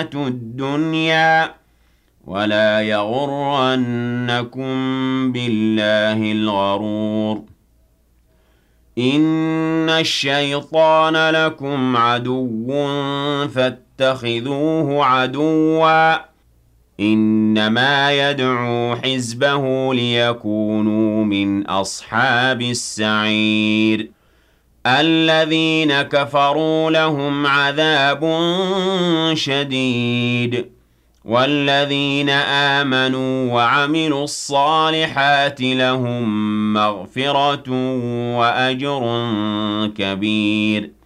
الدنيا ولا يغرنكم بالله الغرور إن الشيطان لكم عدو فاتخذوه عدوا إنما يدعو حزبه ليكونوا من أصحاب السعير الذين كفروا لهم عذاب شديد والذين آمنوا وعملوا الصالحات لهم مغفرة وأجر كبير